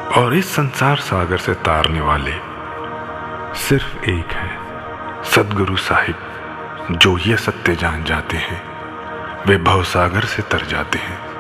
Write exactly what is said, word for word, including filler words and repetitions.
और इस संसार सागर से तारने वाले सिर्फ एक है, सद्गुरु साहिब। जो ये सत्य जान जाते हैं वे भवसागर से तर जाते हैं।